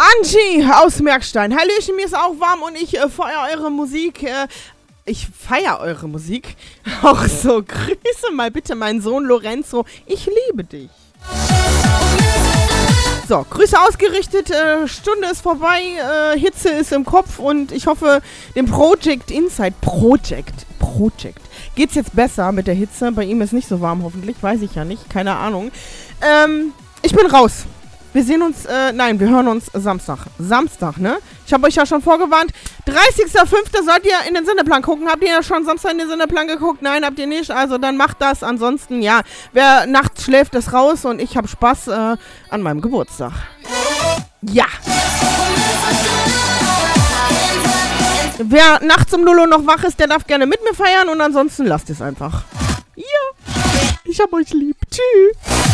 Angie aus Merkstein. Hallöchen, mir ist auch warm und ich feiere eure Musik. Ich feiere eure Musik. Auch so, grüße mal bitte meinen Sohn Lorenzo. Ich liebe dich. So, Grüße ausgerichtet. Stunde ist vorbei. Hitze ist im Kopf und ich hoffe, dem Project geht's jetzt besser mit der Hitze. Bei ihm ist nicht so warm, hoffentlich. Weiß ich ja nicht. Keine Ahnung. Ich bin raus. Wir sehen uns, wir hören uns Samstag. Samstag, ne? Ich habe euch ja schon vorgewarnt. 30.05. sollt ihr in den Sendeplan gucken. Habt ihr ja schon Samstag in den Sendeplan geguckt? Nein, habt ihr nicht. Also dann macht das. Ansonsten, ja, wer nachts schläft, ist raus und ich habe Spaß an meinem Geburtstag. Ja. Wer nachts um 0 Uhr noch wach ist, der darf gerne mit mir feiern und ansonsten lasst es einfach. Ja. Ich hab euch lieb. Tschüss.